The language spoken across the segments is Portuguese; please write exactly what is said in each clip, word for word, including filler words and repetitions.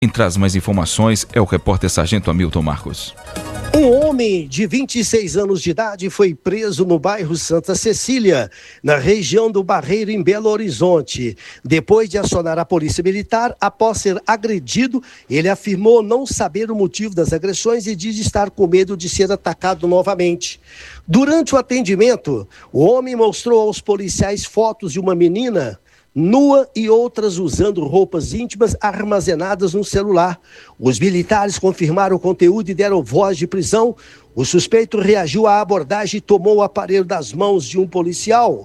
Quem traz mais informações é o repórter Sargento Hamilton Marcos. Um homem de vinte e seis anos de idade foi preso no bairro Santa Cecília, na região do Barreiro, em Belo Horizonte. Depois de acionar a polícia militar, após ser agredido, ele afirmou não saber o motivo das agressões e diz estar com medo de ser atacado novamente. Durante o atendimento, o homem mostrou aos policiais fotos de uma menina nua e outras usando roupas íntimas armazenadas no celular. Os militares confirmaram o conteúdo e deram voz de prisão. O suspeito reagiu à abordagem e tomou o aparelho das mãos de um policial.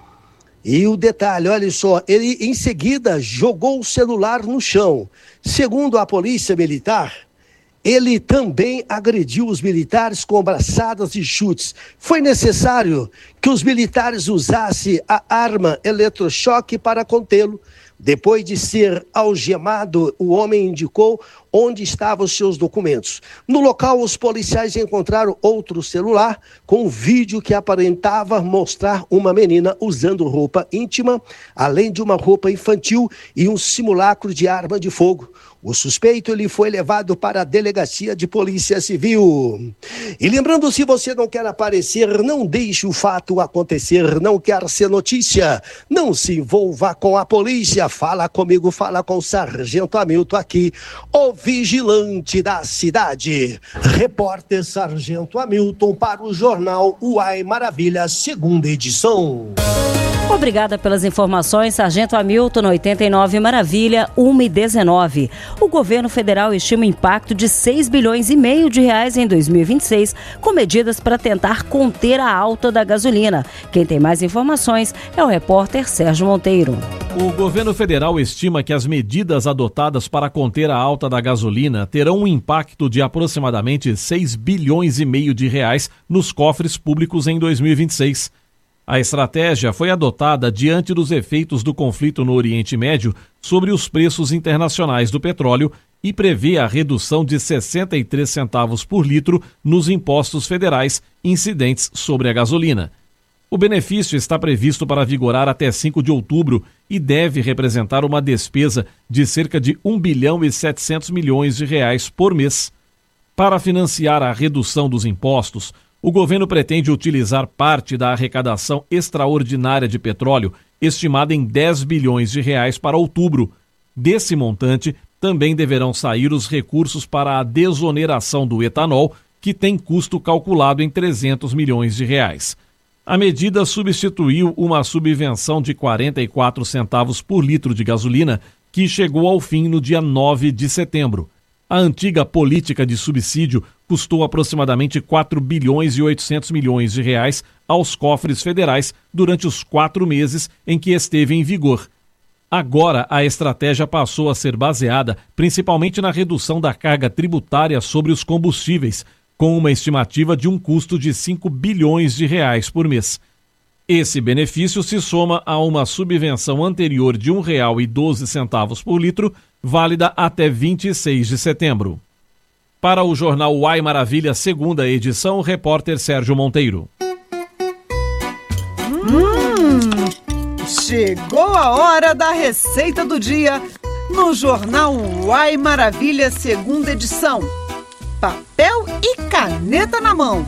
E o detalhe, olha só, ele em seguida jogou o celular no chão. Segundo a polícia militar, ele também agrediu os militares com braçadas e chutes. Foi necessário que os militares usassem a arma eletrochoque para contê-lo. Depois de ser algemado, o homem indicou onde estavam os seus documentos. No local, os policiais encontraram outro celular com um vídeo que aparentava mostrar uma menina usando roupa íntima, além de uma roupa infantil e um simulacro de arma de fogo. O suspeito ele foi levado para a delegacia de polícia civil. E lembrando, se você não quer aparecer, não deixe o fato acontecer, não quer ser notícia, não se envolva com a polícia. Fala comigo, fala com o Sargento Hamilton aqui, o vigilante da cidade. Repórter Sargento Hamilton para o jornal Uai Maravilha, segunda edição. Obrigada pelas informações, Sargento Hamilton, no oitenta e nove Maravilha, uma e dezenove. O governo federal estima o impacto de seis bilhões e meio de reais em dois mil e vinte e seis, com medidas para tentar conter a alta da gasolina. Quem tem mais informações é o repórter Sérgio Monteiro. O governo federal estima que as medidas adotadas para conter a alta da gasolina terão um impacto de aproximadamente seis bilhões e meio de reais nos cofres públicos em dois mil e vinte e seis. A estratégia foi adotada diante dos efeitos do conflito no Oriente Médio sobre os preços internacionais do petróleo e prevê a redução de sessenta e três centavos por litro nos impostos federais incidentes sobre a gasolina. O benefício está previsto para vigorar até cinco de outubro e deve representar uma despesa de cerca de um bilhão e setecentos milhões de reais por mês. Para financiar a redução dos impostos, o governo pretende utilizar parte da arrecadação extraordinária de petróleo, estimada em dez bilhões de reais para outubro. Desse montante, também deverão sair os recursos para a desoneração do etanol, que tem custo calculado em trezentos milhões de reais. A medida substituiu uma subvenção de quarenta e quatro centavos por litro de gasolina, que chegou ao fim no dia nove de setembro. A antiga política de subsídio custou aproximadamente quatro bilhões e oitocentos milhões de reais aos cofres federais durante os quatro meses em que esteve em vigor. Agora, a estratégia passou a ser baseada principalmente na redução da carga tributária sobre os combustíveis, com uma estimativa de um custo de cinco bilhões de reais por mês. Esse benefício se soma a uma subvenção anterior de um real e doze centavos por litro, válida até vinte e seis de setembro. Para o jornal Uai Maravilha, segunda edição, repórter Sérgio Monteiro. Hum, chegou a hora da receita do dia no jornal Uai Maravilha, segunda edição. Papel e caneta na mão.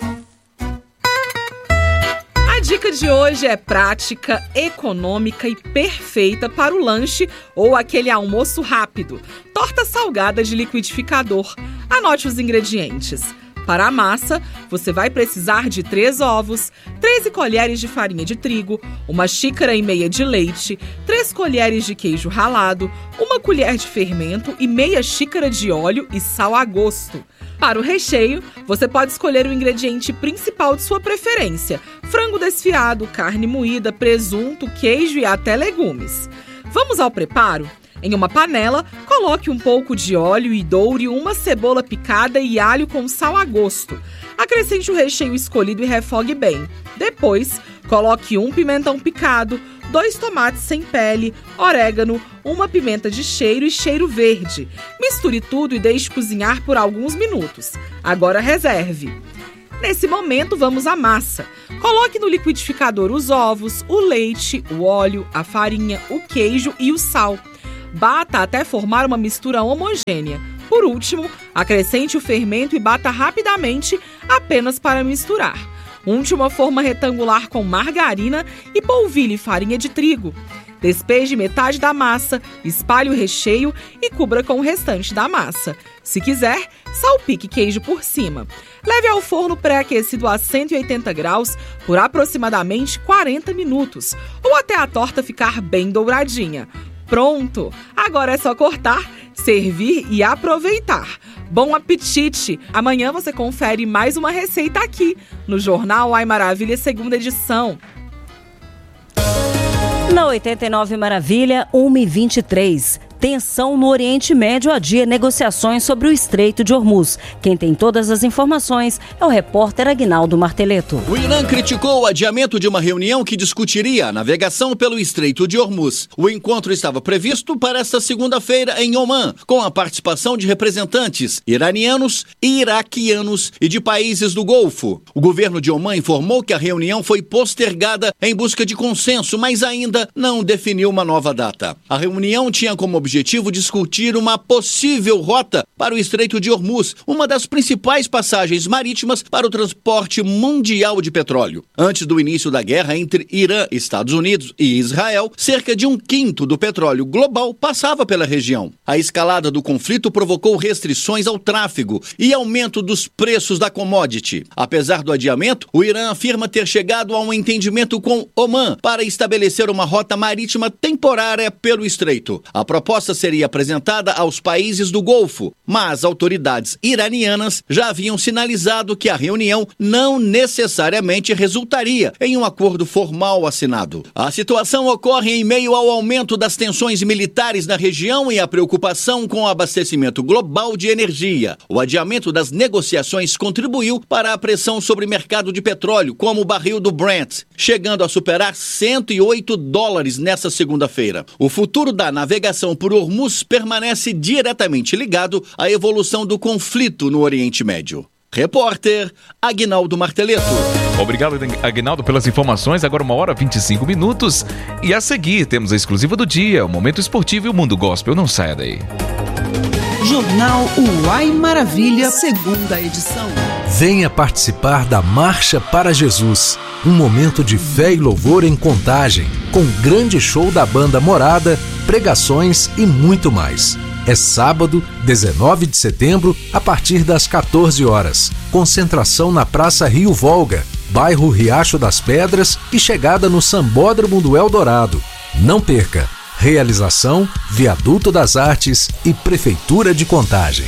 A dica de hoje é prática, econômica e perfeita para o lanche ou aquele almoço rápido. Torta salgada de liquidificador. Anote os ingredientes. Para a massa, você vai precisar de três ovos, treze colheres de farinha de trigo, uma xícara e meia de leite, três colheres de queijo ralado, uma colher de fermento e meia xícara de óleo e sal a gosto. Para o recheio, você pode escolher o ingrediente principal de sua preferência: frango desfiado, carne moída, presunto, queijo e até legumes. Vamos ao preparo? Em uma panela, coloque um pouco de óleo e doure uma cebola picada e alho com sal a gosto. Acrescente o recheio escolhido e refogue bem. Depois, coloque um pimentão picado, dois tomates sem pele, orégano, uma pimenta de cheiro e cheiro verde. Misture tudo e deixe cozinhar por alguns minutos. Agora reserve. Nesse momento, vamos à massa. Coloque no liquidificador os ovos, o leite, o óleo, a farinha, o queijo e o sal. Bata até formar uma mistura homogênea. Por último, acrescente o fermento e bata rapidamente, apenas para misturar. Unte uma forma retangular com margarina e polvilhe farinha de trigo. Despeje metade da massa, espalhe o recheio e cubra com o restante da massa. Se quiser, salpique queijo por cima. Leve ao forno pré-aquecido a cento e oitenta graus por aproximadamente quarenta minutos, ou até a torta ficar bem douradinha. Pronto! Agora é só cortar, servir e aproveitar. Bom apetite! Amanhã você confere mais uma receita aqui no Jornal Ai Maravilha, segunda edição. Na oitenta e nove Maravilha, uma e vinte e três. Tensão no Oriente Médio adia negociações sobre o Estreito de Hormuz. Quem tem todas as informações é o repórter Aguinaldo Marteletto. O Irã criticou o adiamento de uma reunião que discutiria a navegação pelo Estreito de Hormuz. O encontro estava previsto para esta segunda-feira em Omã, com a participação de representantes iranianos e iraquianos e de países do Golfo. O governo de Omã informou que a reunião foi postergada em busca de consenso, mas ainda não definiu uma nova data. A reunião tinha como objetivo objetivo discutir uma possível rota para o Estreito de Hormuz, uma das principais passagens marítimas para o transporte mundial de petróleo. Antes do início da guerra entre Irã, Estados Unidos e Israel, cerca de um quinto do petróleo global passava pela região. A escalada do conflito provocou restrições ao tráfego e aumento dos preços da commodity. Apesar do adiamento, o Irã afirma ter chegado a um entendimento com Omã para estabelecer uma rota marítima temporária pelo estreito. A proposta seria apresentada aos países do Golfo, mas autoridades iranianas já haviam sinalizado que a reunião não necessariamente resultaria em um acordo formal assinado. A situação ocorre em meio ao aumento das tensões militares na região e a preocupação com o abastecimento global de energia. O adiamento das negociações contribuiu para a pressão sobre o mercado de petróleo, como o barril do Brent, chegando a superar cento e oito dólares nesta segunda-feira. O futuro da navegação por Hormuz permanece diretamente ligado à evolução do conflito no Oriente Médio. Repórter Aguinaldo Marteletto. Obrigado, Aguinaldo, pelas informações. Agora uma hora e vinte e cinco minutos. E a seguir temos a exclusiva do dia, o Momento Esportivo e o Mundo Gospel. Não saia daí. Jornal Uai Maravilha, segunda edição. Venha participar da Marcha para Jesus, um momento de fé e louvor em Contagem, com grande show da banda Morada, pregações e muito mais. É sábado, dezenove de setembro, a partir das quatorze horas. Concentração na Praça Rio Volga, bairro Riacho das Pedras e chegada no Sambódromo do Eldorado. Não perca! Realização, Viaduto das Artes e Prefeitura de Contagem.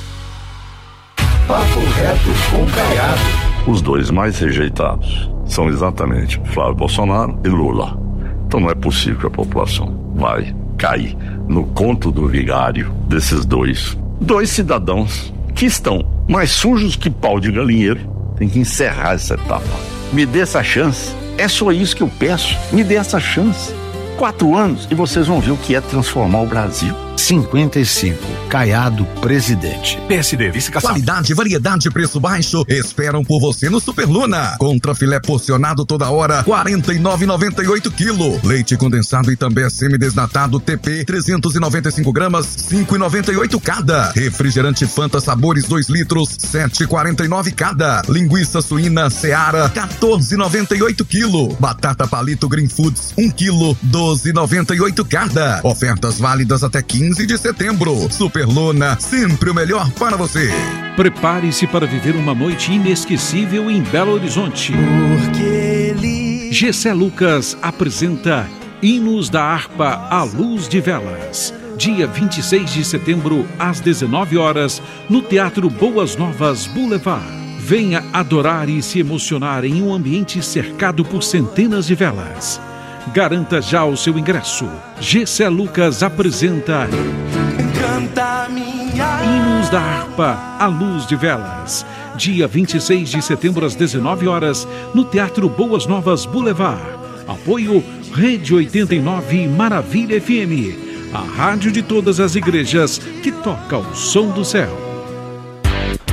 Papo reto com Caiado. Os dois mais rejeitados são exatamente Flávio Bolsonaro e Lula. Então não é possível que a população vai cair no conto do vigário desses dois. Dois cidadãos que estão mais sujos que pau de galinheiro. Tem que encerrar essa etapa. Me dê essa chance. É só isso que eu peço. Me dê essa chance. Quatro anos e vocês vão ver o que é transformar o Brasil. cinquenta e cinco. Caiado, presidente. P S D, vice-caçado. Qualidade, variedade, preço baixo. Esperam por você no Superluna. Contra filé porcionado toda hora, quarenta e nove reais e noventa e oito quilo. Leite condensado e também semi-desnatado T P, trezentos e noventa e cinco gramas, cinco reais e noventa e oito cada. Refrigerante Fanta Sabores dois litros, sete reais e quarenta e nove cada. Linguiça suína Seara, quatorze reais e noventa e oito quilo. Batata Palito Green Foods, um quilo, doze reais e noventa e oito cada. Ofertas válidas até quinze de setembro. Superluna, sempre o melhor para você. Prepare-se para viver uma noite inesquecível em Belo Horizonte. Porque ele... Gessé Lucas apresenta Hinos da Harpa à Luz de Velas. Dia vinte e seis de setembro, às dezenove horas, no Teatro Boas Novas Boulevard. Venha adorar e se emocionar em um ambiente cercado por centenas de velas. Garanta já o seu ingresso. Gessé Lucas apresenta Canta minha... Hinos da Harpa à Luz de Velas. Dia vinte e seis de setembro às dezenove horas, no Teatro Boas Novas Boulevard. Apoio Rede oitenta e nove Maravilha F M, a rádio de todas as igrejas que toca o som do céu.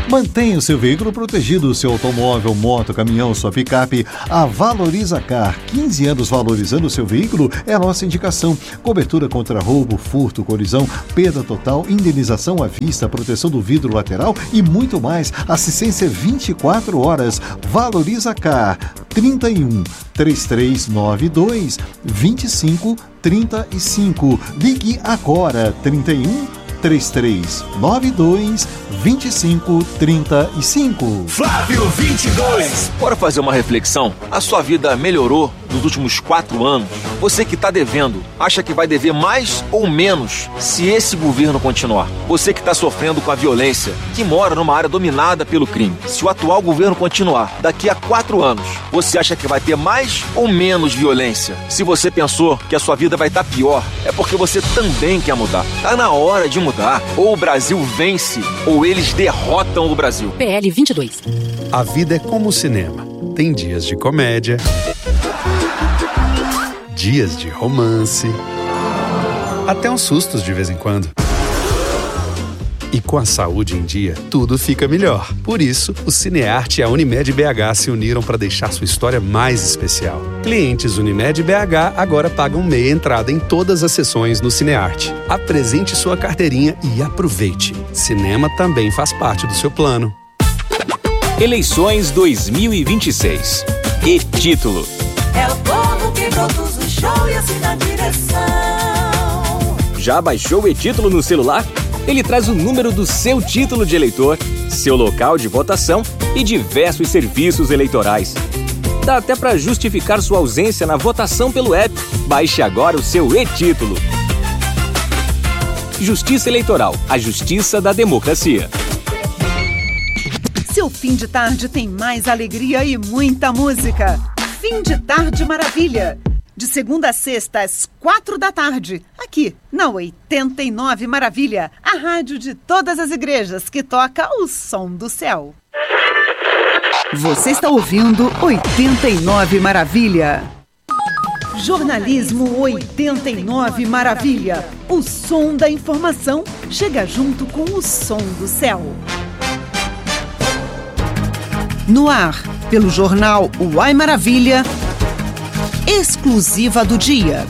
Mantenha o seu veículo protegido, seu automóvel, moto, caminhão, sua picape. A Valoriza Car, quinze anos valorizando o seu veículo, é a nossa indicação. Cobertura contra roubo, furto, colisão, perda total, indenização à vista, proteção do vidro lateral e muito mais. Assistência vinte e quatro horas. Valoriza Car, trinta e um, três três nove dois, vinte e cinco trinta e cinco. Ligue agora, trinta e um, três três nove dois, vinte e cinco trinta e cinco. Flávio vinte e dois. Bora fazer uma reflexão? A sua vida melhorou nos últimos quatro anos? Você que está devendo, acha que vai dever mais ou menos se esse governo continuar? Você que está sofrendo com a violência, que mora numa área dominada pelo crime, se o atual governo continuar, daqui a quatro anos, você acha que vai ter mais ou menos violência? Se você pensou que a sua vida vai estar pior, é porque você também quer mudar. Tá na hora de mudar. Ou o Brasil vence, ou eles derrotam o Brasil. P L vinte e dois. A vida é como o cinema. Tem dias de comédia, dias de romance, até uns sustos de vez em quando. E com a saúde em dia, tudo fica melhor. Por isso, o Cinearte e a Unimed B H se uniram para deixar sua história mais especial. Clientes Unimed B H agora pagam meia entrada em todas as sessões no Cinearte. Apresente sua carteirinha e aproveite. Cinema também faz parte do seu plano. Eleições dois mil e vinte e seis. E título. É o povo que produz o show e assim dá direção. Já baixou o e-título no celular? Ele traz o número do seu título de eleitor, seu local de votação e diversos serviços eleitorais. Dá até para justificar sua ausência na votação pelo app. Baixe agora o seu e-título. Justiça Eleitoral, a justiça da democracia. Seu fim de tarde tem mais alegria e muita música. Fim de Tarde Maravilha. De segunda a sexta, às quatro da tarde, aqui na oitenta e nove Maravilha, a rádio de todas as igrejas que toca o som do céu. Você está ouvindo oitenta e nove Maravilha. Jornalismo oitenta e nove Maravilha. O som da informação chega junto com o som do céu. No ar, pelo jornal Uai Maravilha, exclusiva do dia.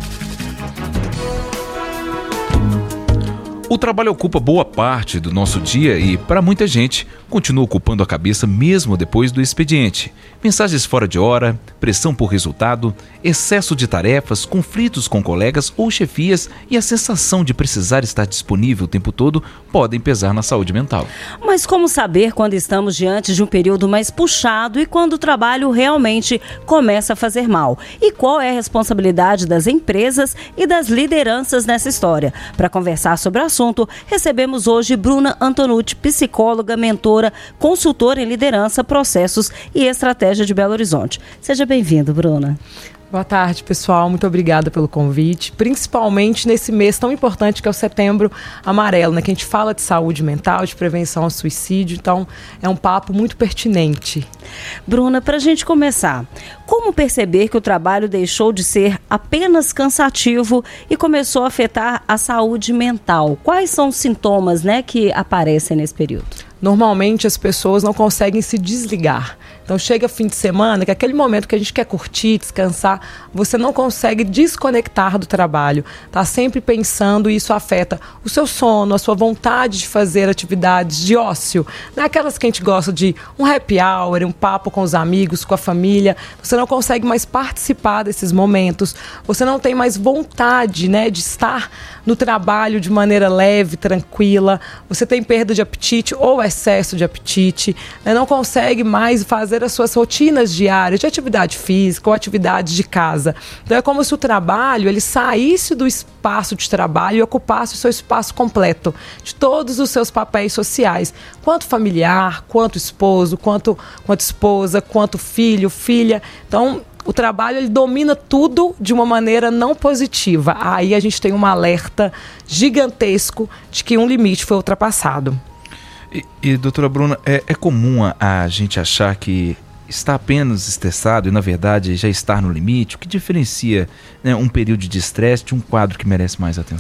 O trabalho ocupa boa parte do nosso dia e, para muita gente, continua ocupando a cabeça mesmo depois do expediente. Mensagens fora de hora, pressão por resultado, excesso de tarefas, conflitos com colegas ou chefias e a sensação de precisar estar disponível o tempo todo podem pesar na saúde mental. Mas como saber quando estamos diante de um período mais puxado e quando o trabalho realmente começa a fazer mal? E qual é a responsabilidade das empresas e das lideranças nessa história? Para conversar sobre o assunto, recebemos hoje Bruna Antonucci, psicóloga, mentora, consultora em liderança, processos e estratégia de Belo Horizonte. Seja bem-vindo, Bruna. Boa tarde, pessoal. Muito obrigada pelo convite, principalmente nesse mês tão importante que é o Setembro Amarelo, né? Que a gente fala de saúde mental, de prevenção ao suicídio, então é um papo muito pertinente. Bruna, para a gente começar, como perceber que o trabalho deixou de ser apenas cansativo e começou a afetar a saúde mental? Quais são os sintomas, né, que aparecem nesse período? Normalmente as pessoas não conseguem se desligar. Então chega fim de semana, que é aquele momento que a gente quer curtir, descansar, você não consegue desconectar do trabalho. Está sempre pensando e isso afeta o seu sono, a sua vontade de fazer atividades de ócio. Não é aquelas que a gente gosta de um happy hour, um papo com os amigos, com a família. Você não consegue mais participar desses momentos. Você não tem mais vontade, né, de estar no trabalho de maneira leve, tranquila. Você tem perda de apetite ou excesso de apetite, né? Não consegue mais fazer as suas rotinas diárias de atividade física ou atividades de casa. Então é como se o trabalho ele saísse do espaço de trabalho e ocupasse o seu espaço completo, de todos os seus papéis sociais, quanto familiar, quanto esposo, quanto, quanto esposa, quanto filho, filha. Então o trabalho ele domina tudo de uma maneira não positiva. Aí a gente tem um alerta gigantesco de que um limite foi ultrapassado. E, e doutora Bruna, é, é comum a, a gente achar que está apenas estressado e, na verdade, já estar no limite? O que diferencia, né, um período de estresse de um quadro que merece mais atenção?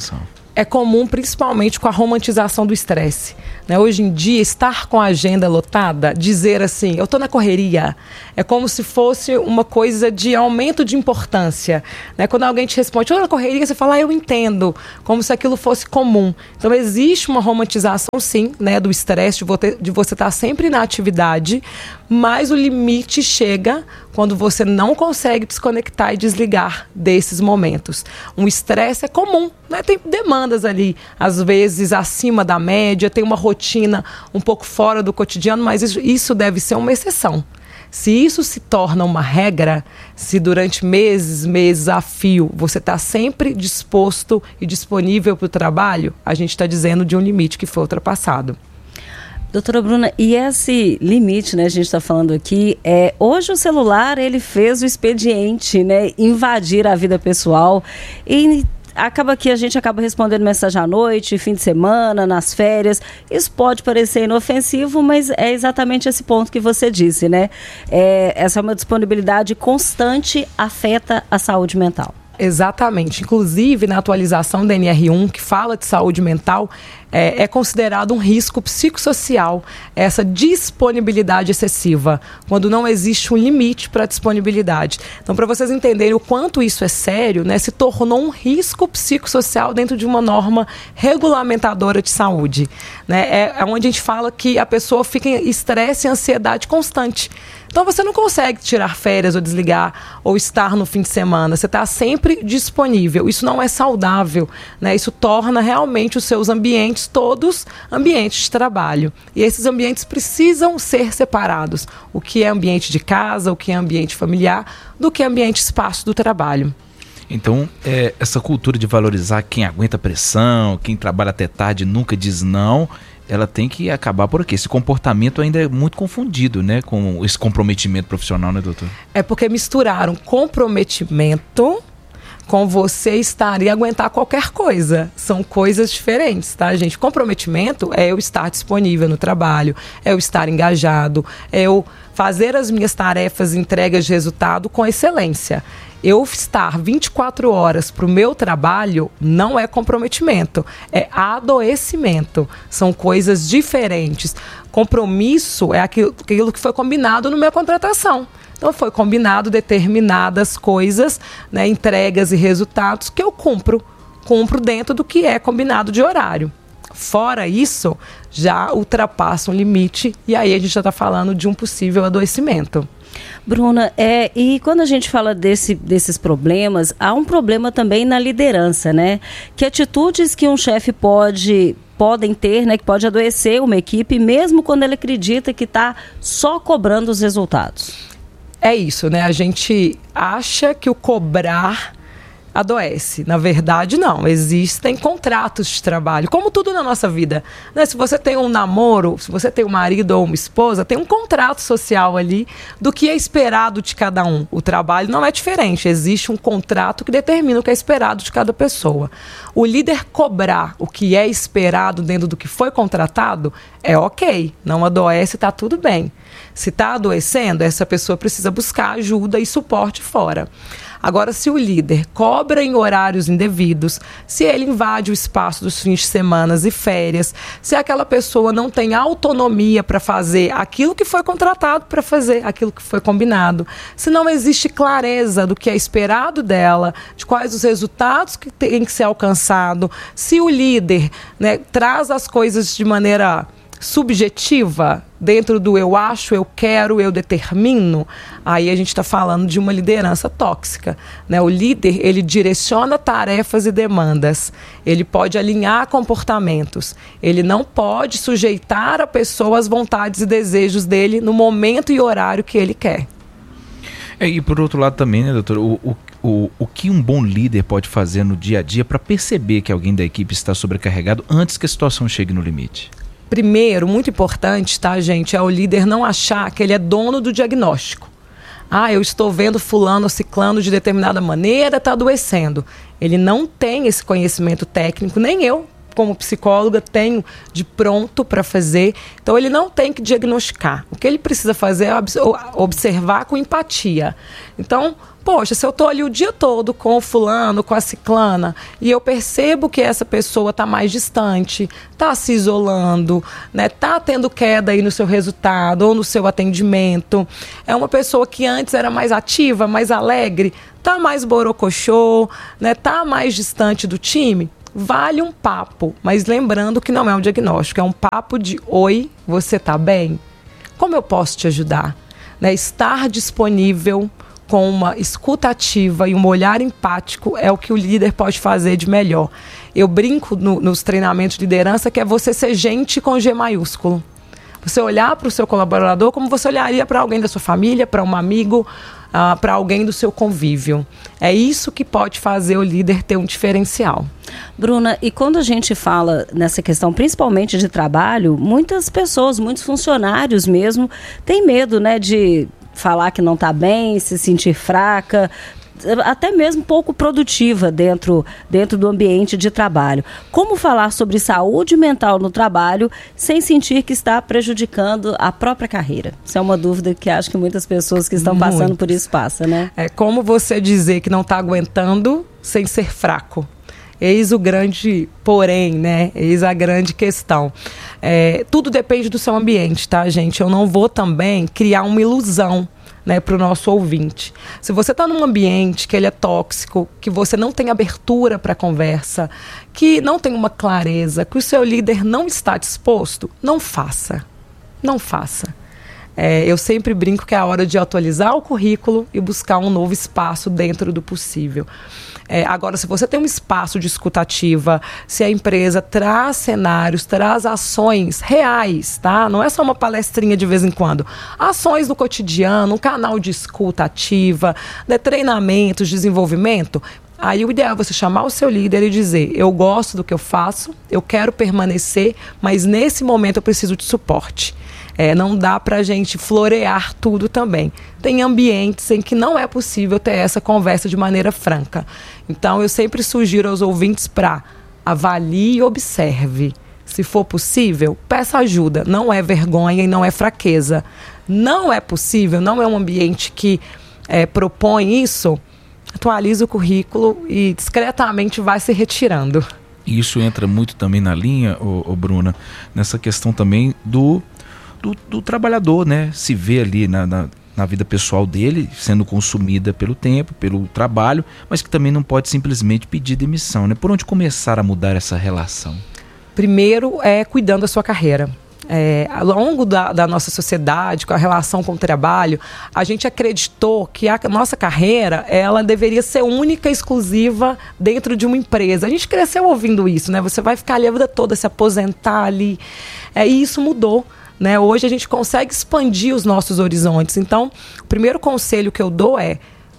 É comum, principalmente com a romantização do estresse. Né? Hoje em dia, estar com a agenda lotada, dizer assim, eu estou na correria, é como se fosse uma coisa de aumento de importância. Né? Quando alguém te responde, estou na correria, você fala, ah, eu entendo, como se aquilo fosse comum. Então, existe uma romantização, sim, né, do estresse, de, vo- de você estar sempre na atividade, mas o limite chega quando você não consegue desconectar e desligar desses momentos. Um estresse é comum, né? Tem demandas ali, às vezes acima da média, tem uma rotina um pouco fora do cotidiano, mas isso, isso deve ser uma exceção. Se isso se torna uma regra, se durante meses, meses a fio, você está sempre disposto e disponível para o trabalho, a gente está dizendo de um limite que foi ultrapassado. Doutora Bruna, e esse limite, né, a gente está falando aqui, é, hoje o celular, ele fez o expediente, né, invadir a vida pessoal e acaba que a gente acaba respondendo mensagem à noite, fim de semana, nas férias. Isso pode parecer inofensivo, mas é exatamente esse ponto que você disse, né? É, essa é uma disponibilidade constante, afeta a saúde mental. Exatamente. Inclusive, na atualização da N R um, que fala de saúde mental, é, é considerado um risco psicossocial essa disponibilidade excessiva, quando não existe um limite para a disponibilidade. Então, para vocês entenderem o quanto isso é sério, né, se tornou um risco psicossocial dentro de uma norma regulamentadora de saúde. Né? É, é onde a gente fala que a pessoa fica em estresse e ansiedade constante. Então, você não consegue tirar férias ou desligar ou estar no fim de semana. Você está sempre disponível. Isso não é saudável, né? Isso torna realmente os seus ambientes todos ambientes de trabalho. E esses ambientes precisam ser separados. O que é ambiente de casa, o que é ambiente familiar, do que é ambiente espaço do trabalho. Então, é, essa cultura de valorizar quem aguenta pressão, quem trabalha até tarde nunca diz não, ela tem que acabar por aqui. Esse comportamento ainda é muito confundido, né, com esse comprometimento profissional, né, doutor? É porque misturaram comprometimento com você estar e aguentar qualquer coisa. São coisas diferentes, tá, gente? Comprometimento é eu estar disponível no trabalho, é eu estar engajado, é eu fazer as minhas tarefas, entregas de resultado com excelência. Eu estar vinte e quatro horas para o meu trabalho não é comprometimento, é adoecimento. São coisas diferentes. Compromisso é aquilo, aquilo que foi combinado na minha contratação. Então, foi combinado determinadas coisas, né, entregas e resultados que eu cumpro. Cumpro dentro do que é combinado de horário. Fora isso, já ultrapassa um limite e aí a gente já está falando de um possível adoecimento. Bruna, é, e quando a gente fala desse, desses problemas, há um problema também na liderança, né? Que atitudes que um chefe pode... podem ter, né, que pode adoecer uma equipe, mesmo quando ele acredita que está só cobrando os resultados. É isso, né? A gente acha que o cobrar adoece. Na verdade, não. Existem contratos de trabalho, como tudo na nossa vida. Né? Se você tem um namoro, se você tem um marido ou uma esposa, tem um contrato social ali do que é esperado de cada um. O trabalho não é diferente. Existe um contrato que determina o que é esperado de cada pessoa. O líder cobrar o que é esperado dentro do que foi contratado é ok. Não adoece, está tudo bem. Se está adoecendo, essa pessoa precisa buscar ajuda e suporte fora. Agora, se o líder cobra em horários indevidos, se ele invade o espaço dos fins de semana e férias, se aquela pessoa não tem autonomia para fazer aquilo que foi contratado para fazer, aquilo que foi combinado, se não existe clareza do que é esperado dela, de quais os resultados que tem que ser alcançado, se o líder, né, traz as coisas de maneira subjetiva, dentro do eu acho, eu quero, eu determino, aí a gente está falando de uma liderança tóxica. Né? O líder, ele direciona tarefas e demandas, ele pode alinhar comportamentos, ele não pode sujeitar a pessoa às vontades e desejos dele no momento e horário que ele quer. É, e por outro lado também, né, doutor, o, o, o, o que um bom líder pode fazer no dia a dia para perceber que alguém da equipe está sobrecarregado antes que a situação chegue no limite? Primeiro, muito importante, tá, gente, é o líder não achar que ele é dono do diagnóstico. Ah, eu estou vendo fulano, ciclano de determinada maneira, está adoecendo. Ele não tem esse conhecimento técnico, nem eu como psicóloga, tenho de pronto para fazer. Então, ele não tem que diagnosticar. O que ele precisa fazer é observar com empatia. Então, poxa, se eu estou ali o dia todo com o fulano, com a ciclana, e eu percebo que essa pessoa está mais distante, está se isolando, né, está tendo queda aí no seu resultado ou no seu atendimento, é uma pessoa que antes era mais ativa, mais alegre, está mais borocochô, né, está mais distante do time, vale um papo, mas lembrando que não é um diagnóstico, é um papo de oi, você está bem? Como eu posso te ajudar? Né, estar disponível com uma escuta ativa e um olhar empático é o que o líder pode fazer de melhor. Eu brinco no, nos treinamentos de liderança que é você ser gente com G maiúsculo. Você olhar para o seu colaborador como você olharia para alguém da sua família, para um amigo, uh, para alguém do seu convívio. É isso que pode fazer o líder ter um diferencial. Bruna, e quando a gente fala nessa questão, principalmente de trabalho, muitas pessoas, muitos funcionários mesmo, têm medo, né, de falar que não está bem, se sentir fraca, até mesmo pouco produtiva dentro, dentro do ambiente de trabalho. Como falar sobre saúde mental no trabalho sem sentir que está prejudicando a própria carreira? Isso é uma dúvida que acho que muitas pessoas que estão passando Muito. por isso passam, né? É como você dizer que não está aguentando sem ser fraco. Eis o grande porém, né? Eis a grande questão. É, tudo depende do seu ambiente, tá, gente? Eu não vou também criar uma ilusão, né, para o nosso ouvinte. Se você está num ambiente que ele é tóxico, que você não tem abertura para conversa, que não tem uma clareza, que o seu líder não está disposto, não faça. Não faça. É, eu sempre brinco que é a hora de atualizar o currículo e buscar um novo espaço dentro do possível. É, agora, se você tem um espaço de escutativa, se a empresa traz cenários, traz ações reais, tá? Não é só uma palestrinha de vez em quando. Ações no cotidiano, um canal de escutativa, né, treinamentos, desenvolvimento. Aí o ideal é você chamar o seu líder e dizer: eu gosto do que eu faço, eu quero permanecer, mas nesse momento eu preciso de suporte. É, não dá para a gente florear tudo também. Tem ambientes em que não é possível ter essa conversa de maneira franca. Então, eu sempre sugiro aos ouvintes para avalie e observe. Se for possível, peça ajuda. Não é vergonha e não é fraqueza. Não é possível, não é um ambiente que é, propõe isso, atualize o currículo e discretamente vai se retirando. Isso entra muito também na linha, ô, ô Bruna, nessa questão também do... Do, do trabalhador, né? Se vê ali na, na, na vida pessoal dele sendo consumida pelo tempo, pelo trabalho, mas que também não pode simplesmente pedir demissão, né? Por onde começar a mudar essa relação? Primeiro é cuidando da sua carreira. É, ao longo da, da nossa sociedade, com a relação com o trabalho, a gente acreditou que a nossa carreira ela deveria ser única e exclusiva dentro de uma empresa. A gente cresceu ouvindo isso, né? Você vai ficar ali a vida toda, se aposentar ali. É, e isso mudou. Né? Hoje a gente consegue expandir os nossos horizontes. Então, o primeiro conselho que eu dou é: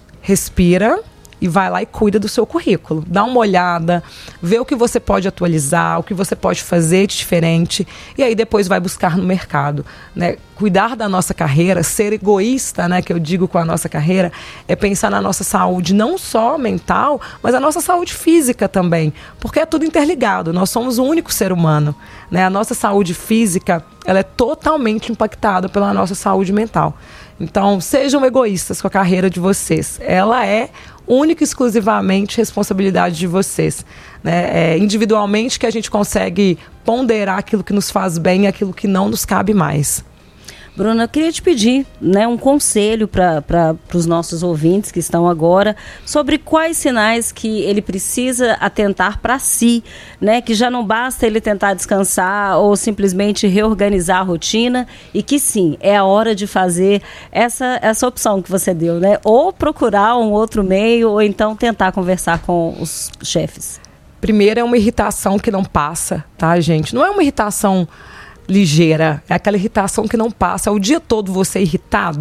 respira e vai lá e cuida do seu currículo. Dá uma olhada, vê o que você pode atualizar, o que você pode fazer de diferente, e aí depois vai buscar no mercado. Né? Cuidar da nossa carreira, ser egoísta, né, que eu digo com a nossa carreira, é pensar na nossa saúde não só mental, mas a nossa saúde física também, porque é tudo interligado, nós somos o único ser humano. Né? A nossa saúde física ela é totalmente impactada pela nossa saúde mental. Então, sejam egoístas com a carreira de vocês. Ela é única e exclusivamente responsabilidade de vocês. Né? É individualmente que a gente consegue ponderar aquilo que nos faz bem e aquilo que não nos cabe mais. Bruna, eu queria te pedir, né, um conselho para os nossos ouvintes que estão agora sobre quais sinais que ele precisa atentar para si, né, que já não basta ele tentar descansar ou simplesmente reorganizar a rotina e que sim, é a hora de fazer essa, essa opção que você deu, né, ou procurar um outro meio ou então tentar conversar com os chefes. Primeiro é uma irritação que não passa, tá, gente? Não é uma irritação ligeira, é aquela irritação que não passa, é o dia todo você irritado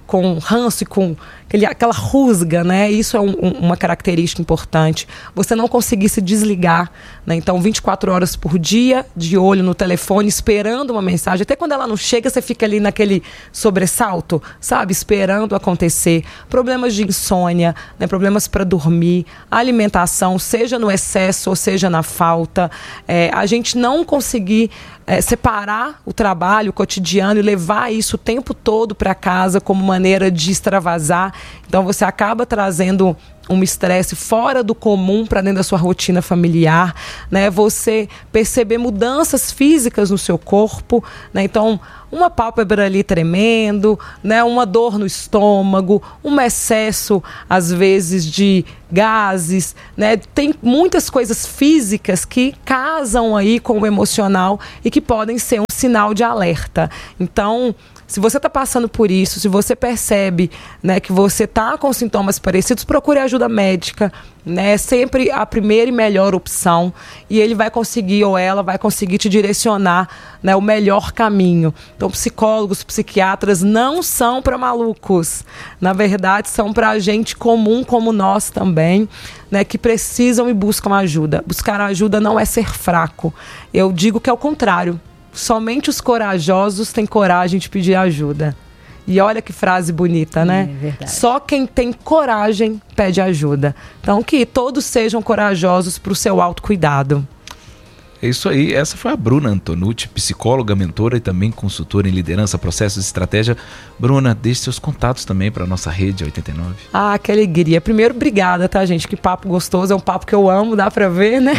com ranço e com aquele, aquela rusga, né? Isso é um, um, uma característica importante. Você não conseguir se desligar, né? Então, vinte e quatro horas por dia, de olho no telefone, esperando uma mensagem. Até quando ela não chega, você fica ali naquele sobressalto, sabe? Esperando acontecer. Problemas de insônia, né? Problemas para dormir, alimentação, seja no excesso ou seja na falta. É, a gente não conseguir é, separar o trabalho, o cotidiano e levar isso o tempo todo para casa como maneira de extravasar. Então você acaba trazendo um estresse fora do comum para dentro da sua rotina familiar, né? Você perceber mudanças físicas no seu corpo, né? Então, uma pálpebra ali tremendo, né? Uma dor no estômago, um excesso, às vezes, de gases, né? Tem muitas coisas físicas que casam aí com o emocional e que podem ser um sinal de alerta. Então, se você está passando por isso, se você percebe, né, que você está com sintomas parecidos, procure ajuda médica, né? É sempre a primeira e melhor opção, e ele vai conseguir, ou ela vai conseguir te direcionar, né, o melhor caminho. Então, psicólogos, psiquiatras não são para malucos. Na verdade, são para gente comum como nós também, né, que precisam e buscam ajuda. Buscar ajuda não é ser fraco. Eu digo que é o contrário. Somente os corajosos têm coragem de pedir ajuda. E olha que frase bonita, né? É verdade. Só quem tem coragem pede ajuda. Então, que todos sejam corajosos para o seu autocuidado. É isso aí, essa foi a Bruna Antonucci, psicóloga, mentora e também consultora em liderança, processos e estratégia. Bruna, deixe seus contatos também para a nossa rede oitenta e nove. Ah, que alegria. Primeiro, obrigada, tá, gente? Que papo gostoso, é um papo que eu amo, dá para ver, né?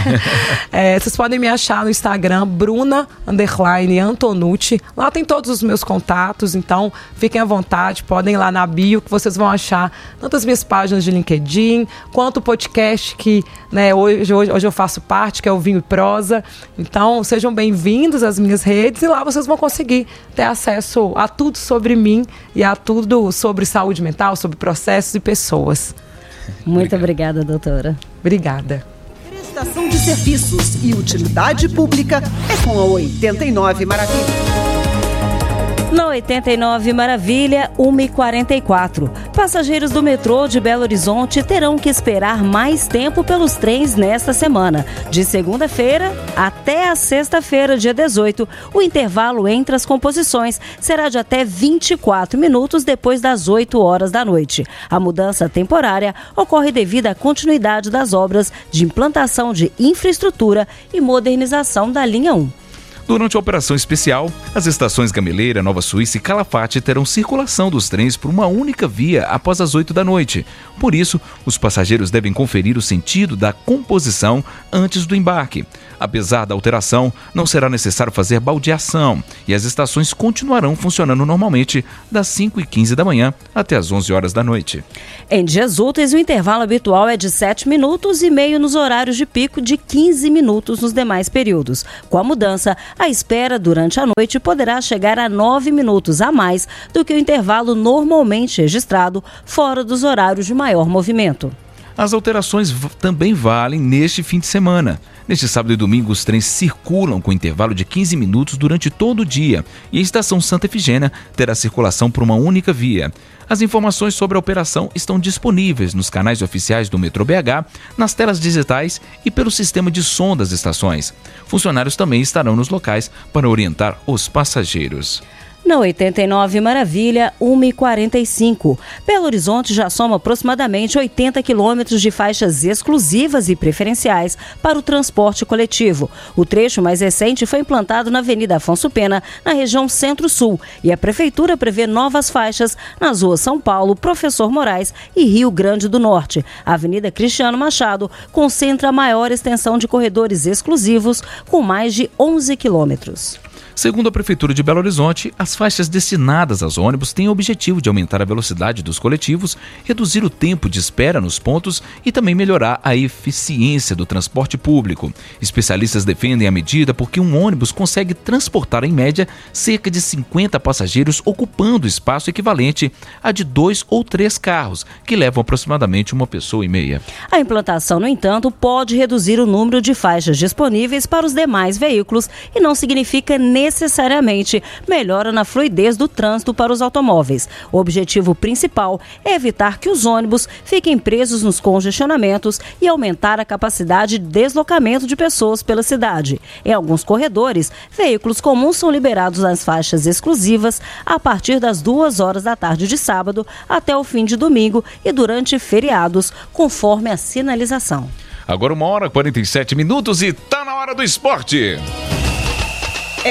é, vocês podem me achar no Instagram, Bruna underline Antonucci. Lá tem todos os meus contatos, então fiquem à vontade, podem ir lá na bio que vocês vão achar tanto as minhas páginas de LinkedIn, quanto o podcast que, né, hoje, hoje, hoje eu faço parte, que é o Vinho e Prosa. Então, sejam bem-vindos às minhas redes e lá vocês vão conseguir ter acesso a tudo sobre mim e a tudo sobre saúde mental, sobre processos e pessoas. Muito obrigada, doutora. Obrigada. Prestação de serviços e utilidade pública é com a oitenta e nove Maravilha. Na oitenta e nove Maravilha, uma e quarenta e quatro. Passageiros do metrô de Belo Horizonte terão que esperar mais tempo pelos trens nesta semana. De segunda-feira até a sexta-feira, dia dezoito, o intervalo entre as composições será de até vinte e quatro minutos depois das oito horas da noite. A mudança temporária ocorre devido à continuidade das obras de implantação de infraestrutura e modernização da linha um. Durante a operação especial, as estações Gameleira, Nova Suíça e Calafate terão circulação dos trens por uma única via após as oito da noite. Por isso, os passageiros devem conferir o sentido da composição antes do embarque. Apesar da alteração, não será necessário fazer baldeação e as estações continuarão funcionando normalmente das cinco e quinze da manhã até as onze horas da noite. Em dias úteis, o intervalo habitual é de sete minutos e meio nos horários de pico, de quinze minutos nos demais períodos. Com a mudança, a espera durante a noite poderá chegar a nove minutos a mais do que o intervalo normalmente registrado fora dos horários de maior movimento. As alterações v- também valem neste fim de semana. Neste sábado e domingo, os trens circulam com intervalo de quinze minutos durante todo o dia e a estação Santa Efigênia terá circulação por uma única via. As informações sobre a operação estão disponíveis nos canais oficiais do Metrô B H, nas telas digitais e pelo sistema de som das estações. Funcionários também estarão nos locais para orientar os passageiros. Na oitenta e nove Maravilha, uma e quarenta e cinco. Belo Horizonte já soma aproximadamente oitenta quilômetros de faixas exclusivas e preferenciais para o transporte coletivo. O trecho mais recente foi implantado na Avenida Afonso Pena, na região Centro-Sul, e a Prefeitura prevê novas faixas nas ruas São Paulo, Professor Moraes e Rio Grande do Norte. A Avenida Cristiano Machado concentra a maior extensão de corredores exclusivos, com mais de onze quilômetros. Segundo a Prefeitura de Belo Horizonte, as faixas destinadas aos ônibus têm o objetivo de aumentar a velocidade dos coletivos, reduzir o tempo de espera nos pontos e também melhorar a eficiência do transporte público. Especialistas defendem a medida porque um ônibus consegue transportar, em média, cerca de cinquenta passageiros, ocupando espaço equivalente a de dois ou três carros, que levam aproximadamente uma pessoa e meia. A implantação, no entanto, pode reduzir o número de faixas disponíveis para os demais veículos e não significa necessariamente necessariamente melhora na fluidez do trânsito para os automóveis. O objetivo principal é evitar que os ônibus fiquem presos nos congestionamentos e aumentar a capacidade de deslocamento de pessoas pela cidade. Em alguns corredores, veículos comuns são liberados nas faixas exclusivas a partir das duas horas da tarde de sábado até o fim de domingo e durante feriados, conforme a sinalização. Agora uma hora e quarenta e sete minutos e tá na hora do esporte.